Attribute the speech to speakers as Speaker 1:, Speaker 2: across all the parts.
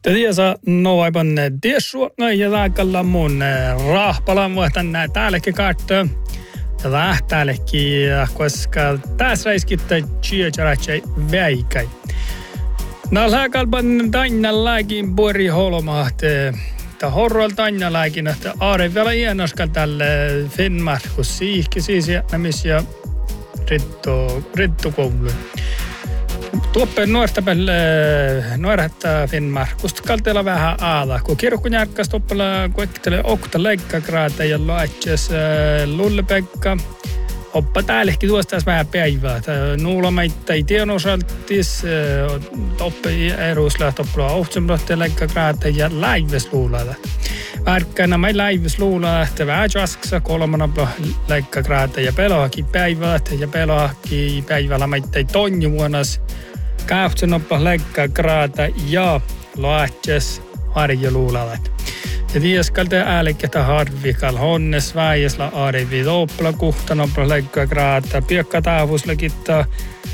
Speaker 1: Tiedätkö, no vaipan tiessuokna ja taakalla mun rahpalan vuotan täälläkin kautta. Ja lähtäälekin, koska tässä räiskittä chiacharatse väikäi. Nalhakalpan tainnallakin pori holmahte. Ta horrol tainnallakin, että aare vielä ienoskal tälle Finnmarkus siihki siis jättämis ja rittukoulu. Tuoppeen nuorta Finnmarkus kaltella vähän aala. Kun kirkun järkkäs toppella kuekkitele okta leikkakraata ja laitses Lulle-Pekka. Oppa täälläkin tuostais vähän päivää. Nuulamaita ei tiedon osaltis. Toppe erusla toppella ohtsemrohte leikkakraata ja läives luulada. Värkkänä mä läives luulada, että vähän jasksa kolmana leikkakraata ja peloakin päivät. Ja peloakin päivällä maita ei tonni vuonnas. Kauhtsen oppa leikkakraata ja laatses harjaluulalat. Ja tieskalta äälikketä harvikal honnes väijesla arivi toppla kuhtan oppa leikkakraata. Piekka taavuslakitta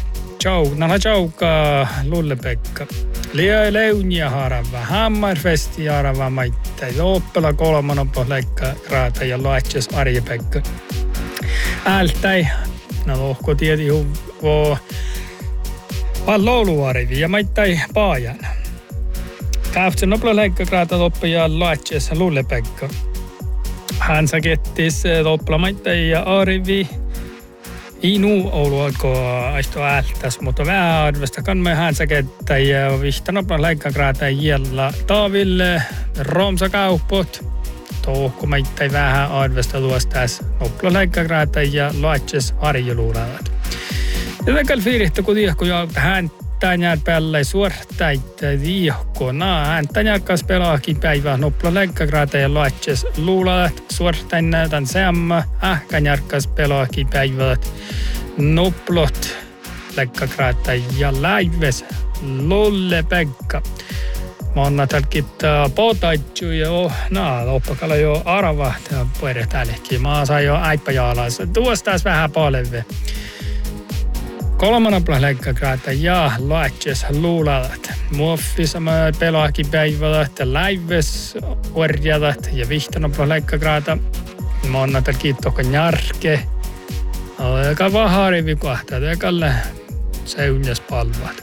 Speaker 1: chauka Lulle-Pekka. Liä leunia harava, hammarfesti harava maita. Toppla kolman oppa leikkakraata ja laatses Arje-Pekka. Ältäi, no lohko tieti huvoo. Vaan louluarivi ja maittai paajan. Kauhtsen nopla leikkakraata toppa ja laatses Lulle-Pekka. Hän sakettis topla maittai ja arivi. Inu Oulu alkoi aisto ältäs, mutta vähän arvesta kanmme hän sakettä ja vihta nopla leikkakraata jällä taaville romsa kauppot. Tohko maittai vähän arvesta tuostas nopla leikkakraata ja laatses harjaluulalat. Ja täkäl fiirihtä, kun tiehko hän tänään päällä suortaita tiehko. Hän tänään kanssa pelaakin päivää nopla leikkakraata ja laatses luulalat. Suortain näytän semma. Ähkänjärkkas pelaakin päivät noplot leikkakraata ja läives Lulle-Pekka. Monna tälkittaa potaitju ja oppakalla jo arava pueretällekin. Mä saan jo äippäjaalassa. Tuostais vähän palve. Kolmannen leikkakraata ja laatses luulalat. Muoffissa mä pelaakin päivällä, että läives orjalat ja vihtanen leikkakraata. Monna tälkittokan järke. Aika vaharivi kohta, tekalle seunjas palvat.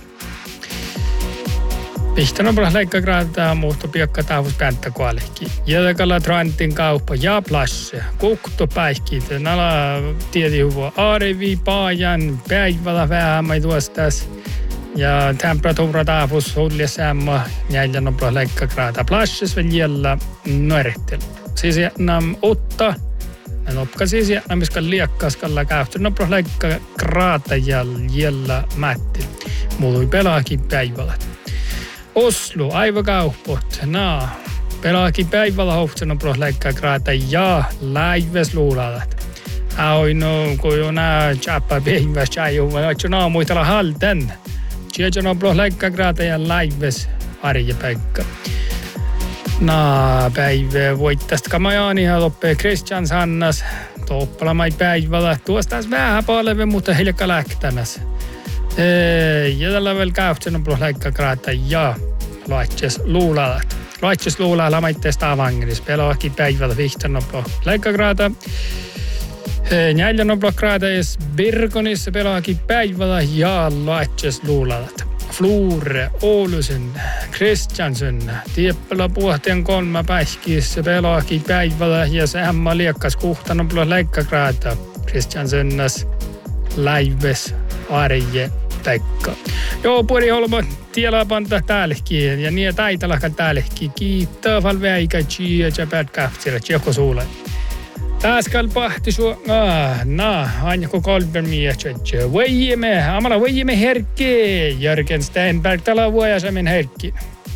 Speaker 1: Vihtanen leikkakraata muuttu piekka taavus pääntä kuolehki. Ja tekalla trantin kauppa ja plasse. Kukto päihkit. Nala tieti huvo aarivi, paajan, päivällä vähämmä tuostas. Ja temperatuura taavus hulja samma. Jäljä nopla leikkakraata plasses väljällä nuorettel. Siis jännäm otta. Nopka siis jännäm iskal liekkaskalla käyhtö nopla leikkakraata jäljellä mätti. Muului pelaakin päivälät. Oslo, aivokauppot, pelaakin päivällä hohtsen on leikkakraata ja läives luulalat. Aino, kun jo tjappa päivässä ajuva, että muistella halten. Sieltä on leikkakraata ja läives Arje-Pekka. Päivä voittasta kamajaani ja loppee Christian Sannas. Toppalamai päivällä. Tuostas vähän palve, mutta hiljakka lähtämässä. Ja tällä vielä kauhtsen on leikkakraata ja laatses luulalat. Laatses luulala maitteesta avangris. Pelaakin päivällä vihtan on leikkakraata. Neljän on kraata ees Birkonissa pelaakin päivällä ja laatses luulalat. Flure, Oulusen, Christiansen, Tieppälä Puhteen 3 päiskissä pelaakin päivällä ja Sämmä liekkas kuhtan on leikkakraata. Christiansennas läives Arje-Pekka. Joo, puri holma tielapanta täällekin ja niin taitalakan täällekin. Kiittää valveikä ja pätkähtsillä tjeko suulle. Täskal pahti suu, aina 3 miestä. Amala voimme herkki. Jörgen Steinberg tala vuojasemin herkki.